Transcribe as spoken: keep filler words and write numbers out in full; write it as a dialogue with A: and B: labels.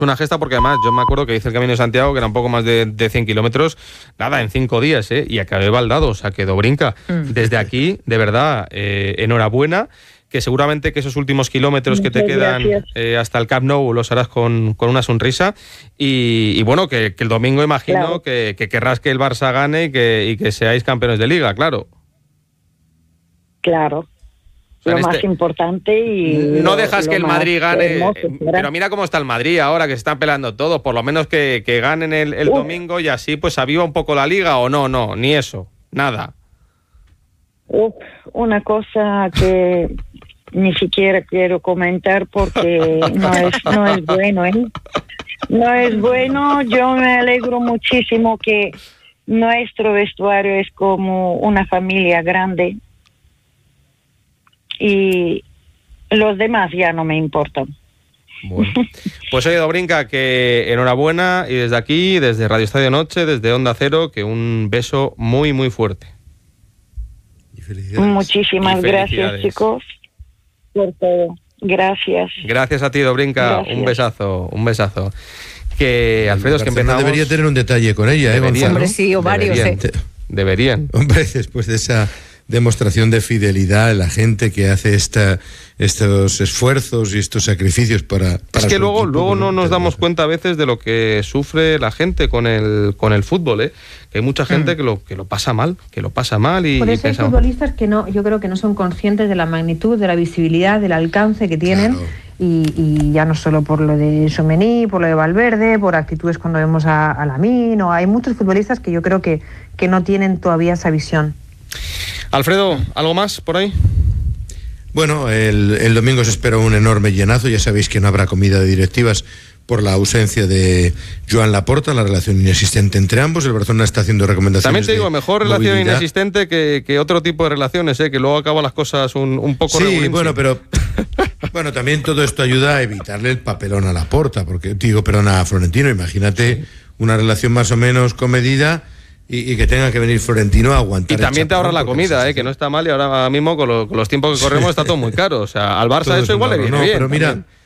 A: Una gesta porque además yo me acuerdo que hice el Camino de Santiago, que era un poco más de, de cien kilómetros, nada, en cinco días, ¿eh? Y acabé baldado, o sea, quedó brinca. Mm. Desde aquí, de verdad, eh, enhorabuena, que seguramente que esos últimos kilómetros Muchas que te quedan eh, hasta el Camp Nou los harás con, con una sonrisa. Y, y bueno, que, que el domingo imagino claro. que, que querrás que el Barça gane y que, y que seáis campeones de Liga, claro.
B: Claro. Lo este, más importante y...
A: No
B: lo,
A: dejas
B: lo
A: que el Madrid gane,
B: hermoso,
A: pero mira cómo está el Madrid ahora, que se están peleando todos, por lo menos que, que ganen el, el domingo y así pues aviva un poco la Liga, o no, no, ni eso, nada.
B: Uf, una cosa que ni siquiera quiero comentar porque no es, no es bueno, ¿eh? No es bueno, yo me alegro muchísimo que nuestro vestuario es como una familia grande. Y los demás ya no me importan.
A: Bueno, pues oye, Dobrinka, que enhorabuena, y desde aquí, desde Radio Estadio Noche, desde Onda Cero, que un beso muy, muy fuerte.
B: Y felicidades. Muchísimas y felicidades. Gracias, chicos, por todo. Gracias.
A: Gracias a ti, Dobrinka. Gracias. Un besazo, un besazo. Que Alfredo, es que empezamos...
C: debería tener un detalle con ella, ¿eh, Gonzalo?
D: Hombre, sí, o varios,
A: Deberían.
D: ¿eh?
A: Deberían.
C: Hombre, después de esa demostración de fidelidad de la gente que hace esta, estos esfuerzos y estos sacrificios para... para
A: es que luego,
C: equipo,
A: luego no nos damos cuenta a veces de lo que sufre la gente con el con el fútbol, ¿eh? Que hay mucha gente mm. que lo que lo pasa mal, que lo pasa mal y...
D: Por eso
A: y
D: hay
A: pensamos...
D: futbolistas que no, yo creo que no son conscientes de la magnitud, de la visibilidad, del alcance que tienen. Claro. Y, y ya no solo por lo de Tchouaméni, por lo de Valverde, por actitudes cuando vemos a, a Lamine, o hay muchos futbolistas que yo creo que, que no tienen todavía esa visión.
A: Alfredo, ¿algo más por ahí?
C: Bueno, el, el domingo se espera un enorme llenazo. Ya sabéis que no habrá comida de directivas por la ausencia de Joan Laporta, la relación inexistente entre ambos. El Barcelona está haciendo recomendaciones.
A: También te digo, mejor relación
C: movilidad.
A: inexistente que, que otro tipo de relaciones, ¿eh? Que luego acaban las cosas un, un poco...
C: Sí, regulín, bueno, sí. pero... Bueno, también todo esto ayuda a evitarle el papelón a Laporta, porque, digo, perdón, a Florentino. Imagínate sí. una relación más o menos comedida... Y, y que tenga que venir Florentino a aguantar.
A: Y también te ahorra la comida, eh, que no está mal, y ahora mismo con, lo, con los tiempos que corremos está todo muy caro. O sea, al Barça todo eso igual le viene
C: no,
A: bien.
C: Pero mira,
A: también.